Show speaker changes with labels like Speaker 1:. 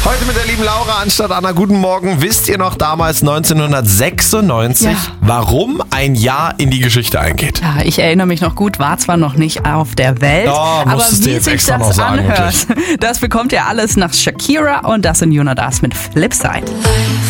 Speaker 1: Heute mit der lieben Laura anstatt Anna. Guten Morgen. Wisst ihr noch damals 1996, warum ein Jahr in die Geschichte eingeht?
Speaker 2: Ja, ich erinnere mich noch gut, war zwar noch nicht auf der Welt, aber wie sich das anhört, das bekommt ihr alles nach Shakira und das in Jonas mit Flipside.